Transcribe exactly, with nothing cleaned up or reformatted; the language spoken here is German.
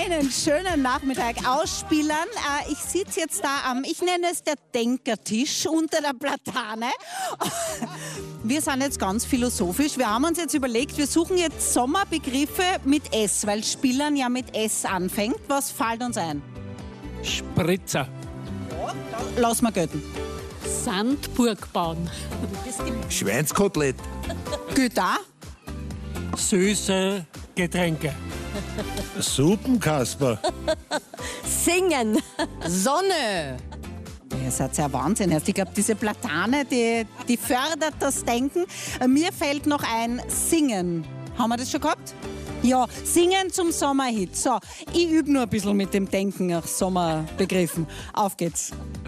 Einen schönen Nachmittag ausspielern. Äh, ich sitze jetzt da am, ich nenne es der Denkertisch unter der Platane. Wir sind jetzt ganz philosophisch. Wir haben uns jetzt überlegt, wir suchen jetzt Sommerbegriffe mit S, weil Spielern ja mit S anfängt. Was fällt uns ein? Spritzer. Lass mal gelten. Sandburgbahn. Schweinskotelett. Gut da. Süße Getränke. Suppenkasper. Singen. Sonne. Ihr seid ja Wahnsinn. Ich glaube, diese Platane, die, die fördert das Denken. Mir fällt noch ein Singen. Haben wir das schon gehabt? Ja, Singen zum Sommerhit. So, ich übe nur ein bisschen mit dem Denken nach Sommerbegriffen. Auf geht's.